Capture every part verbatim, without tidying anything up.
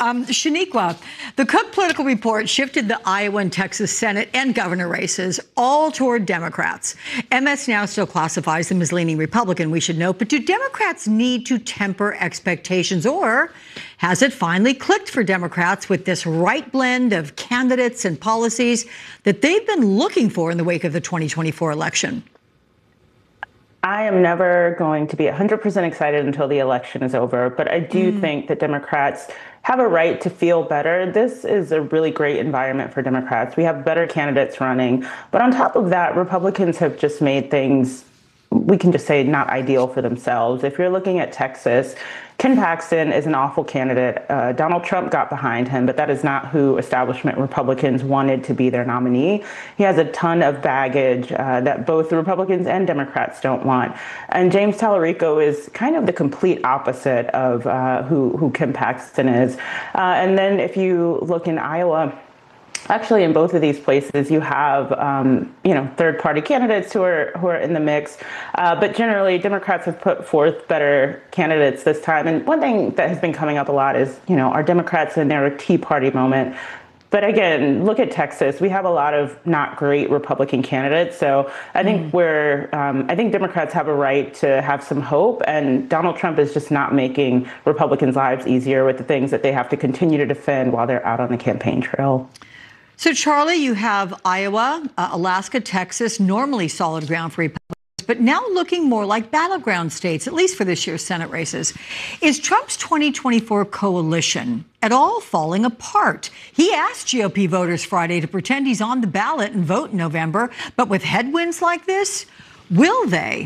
Um, Shaniqua, the Cook Political Report shifted the Iowa and Texas Senate and governor races all toward Democrats. M S now still classifies them as leaning Republican, we should note. But do Democrats need to temper expectations, or has it finally clicked for Democrats with this right blend of candidates and policies that they've been looking for in the wake of the twenty twenty-four election? I am never going to be one hundred percent excited until the election is over, but I do mm. think that Democrats have a right to feel better. This is a really great environment for Democrats. We have better candidates running, but on top of that, Republicans have just made things, we can just say, not ideal for themselves. If you're looking at Texas, Ken Paxton is an awful candidate. Uh, Donald Trump got behind him, but that is not who establishment Republicans wanted to be their nominee. He has a ton of baggage uh, that both the Republicans and Democrats don't want. And James Tallarico is kind of the complete opposite of uh, who, who Ken Paxton is. Uh, and then if you look in Iowa, actually, in both of these places, you have, um, you know, third-party candidates who are who are in the mix. Uh, but generally, Democrats have put forth better candidates this time. And one thing that has been coming up a lot is, you know, are Democrats in their Tea Party moment? But again, look at Texas. We have a lot of not great Republican candidates. So I think mm. we're, um, I think Democrats have a right to have some hope. And Donald Trump is just not making Republicans' lives easier with the things that they have to continue to defend while they're out on the campaign trail. So, Charlie, you have Iowa, uh, Alaska, Texas, normally solid ground for Republicans, but now looking more like battleground states, at least for this year's Senate races. Is Trump's twenty twenty-four coalition at all falling apart? He asked G O P voters Friday to pretend he's on the ballot and vote in November, but with headwinds like this, will they?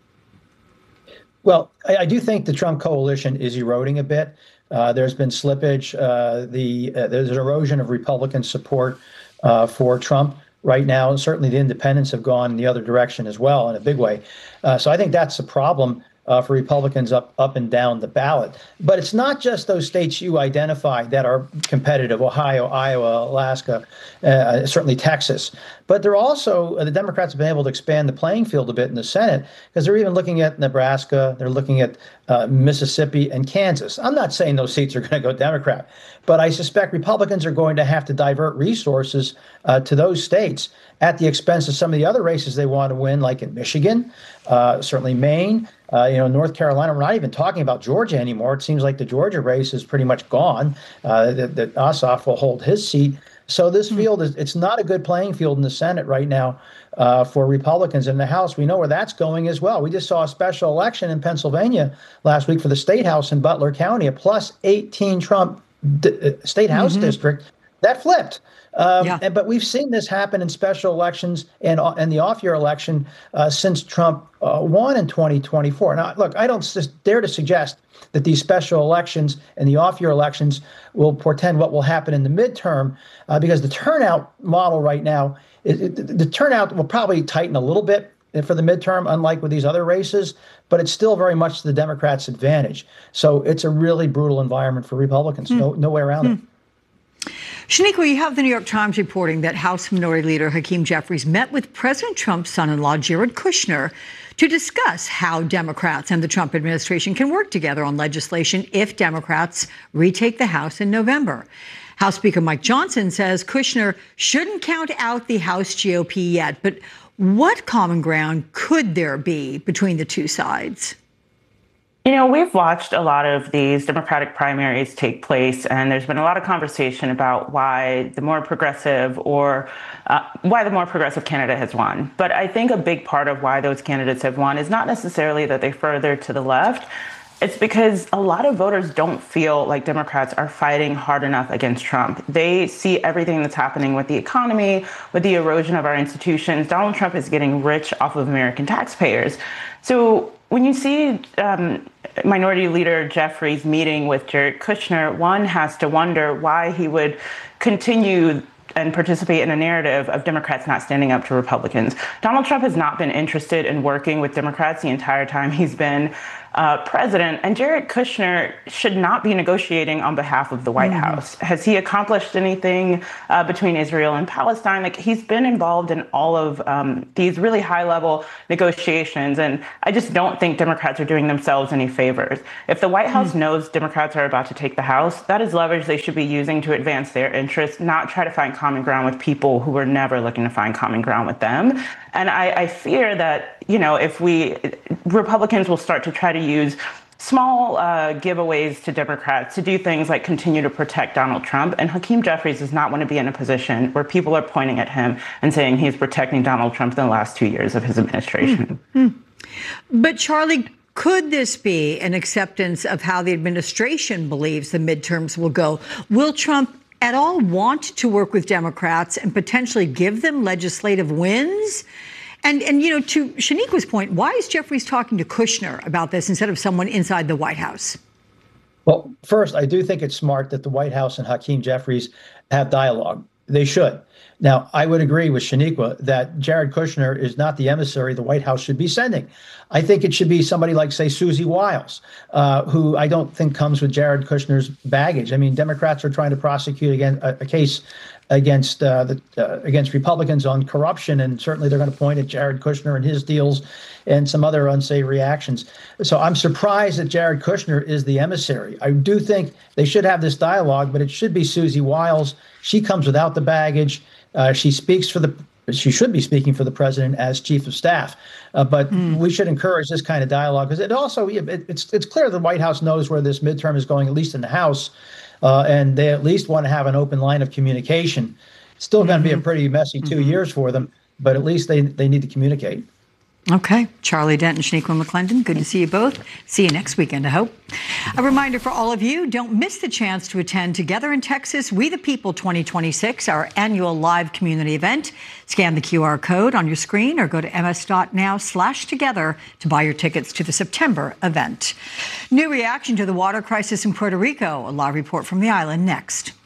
Well, I, I do think the Trump coalition is eroding a bit. Uh, there's been slippage. Uh, the uh, there's an erosion of Republican support uh, for Trump right now. And certainly the independents have gone in the other direction as well in a big way. Uh, so I think that's a problem uh, for Republicans up up and down the ballot. But it's not just those states you identified that are competitive: Ohio, Iowa, Alaska, uh, certainly Texas. But they're also, uh, the Democrats have been able to expand the playing field a bit in the Senate, because they're even looking at Nebraska, they're looking at uh, Mississippi and Kansas. I'm not saying those seats are going to go Democrat, but I suspect Republicans are going to have to divert resources uh, to those states at the expense of some of the other races they want to win, like in Michigan, uh, certainly Maine, uh, you know, North Carolina. We're not even talking about Georgia anymore. It seems like the Georgia race is pretty much gone, uh, that, that Ossoff will hold his seat. So this field is, it's not a good playing field in the Senate right now uh, for Republicans. In the House, we know where that's going as well. We just saw a special election in Pennsylvania last week for the State House in Butler County, a plus eighteen Trump d- State House mm-hmm. district. That flipped. Um, yeah. and, but we've seen this happen in special elections and, uh, and the off-year election uh, since Trump uh, won in twenty twenty-four. Now, look, I don't just dare to suggest that these special elections and the off-year elections will portend what will happen in the midterm, uh, because the turnout model right now, it, it, the turnout will probably tighten a little bit for the midterm, unlike with these other races, but it's still very much to the Democrats' advantage. So it's a really brutal environment for Republicans. Mm. No, no way around mm. it. Shaniqua, you have the New York Times reporting that House Minority Leader Hakeem Jeffries met with President Trump's son-in-law, Jared Kushner, to discuss how Democrats and the Trump administration can work together on legislation if Democrats retake the House in November. House Speaker Mike Johnson says Kushner shouldn't count out the House G O P yet. But what common ground could there be between the two sides? You know, we've watched a lot of these Democratic primaries take place, and there's been a lot of conversation about why the more progressive or uh, why the more progressive candidate has won. But I think a big part of why those candidates have won is not necessarily that they're further to the left. It's because a lot of voters don't feel like Democrats are fighting hard enough against Trump. They see everything that's happening with the economy, with the erosion of our institutions. Donald Trump is getting rich off of American taxpayers. So when you see um, Minority Leader Jeffries meeting with Jared Kushner, one has to wonder why he would continue and participate in a narrative of Democrats not standing up to Republicans. Donald Trump has not been interested in working with Democrats the entire time he's been uh, president. And Jared Kushner should not be negotiating on behalf of the White mm-hmm. House. Has he accomplished anything uh, between Israel and Palestine? Like, he's been involved in all of um, these really high-level negotiations, and I just don't think Democrats are doing themselves any favors. If the White House mm-hmm. knows Democrats are about to take the House, that is leverage they should be using to advance their interests, not try to find common ground with people who were never looking to find common ground with them. And I, I fear that, you know, if we, Republicans will start to try to use small uh, giveaways to Democrats to do things like continue to protect Donald Trump. And Hakeem Jeffries does not want to be in a position where people are pointing at him and saying he's protecting Donald Trump in the last two years of his administration. Mm-hmm. But Charlie, could this be an acceptance of how the administration believes the midterms will go? Will Trump at all want to work with Democrats and potentially give them legislative wins? And, and you know, to Shaniqua's point, why is Jeffries talking to Kushner about this instead of someone inside the White House? Well, first, I do think it's smart that the White House and Hakeem Jeffries have dialogue. They should. Now, I would agree with Shaniqua that Jared Kushner is not the emissary the White House should be sending. I think it should be somebody like, say, Susie Wiles, uh, who I don't think comes with Jared Kushner's baggage. I mean, Democrats are trying to prosecute again a, a case against uh, the uh, against Republicans on corruption, and certainly they're going to point at Jared Kushner and his deals and some other unsavory actions. So I'm surprised that Jared Kushner is the emissary. I do think they should have this dialogue, but it should be Susie Wiles. She comes without the baggage. Uh, she speaks for the she should be speaking for the president as chief of staff. Uh, but mm. we should encourage this kind of dialogue, because it also it, it's it's clear the White House knows where this midterm is going, at least in the House. Uh, and they at least want to have an open line of communication. It's still going to be a pretty messy two mm-hmm. years for them, but at least they, they need to communicate. Okay. Charlie Dent and Shaniqua McClendon, good to see you both. See you next weekend, I hope. A reminder for all of you, don't miss the chance to attend Together in Texas, We the People twenty twenty-six, our annual live community event. Scan the Q R code on your screen or go to ms.now slash together to buy your tickets to the September event. New reaction to the water crisis in Puerto Rico. A live report from the island next.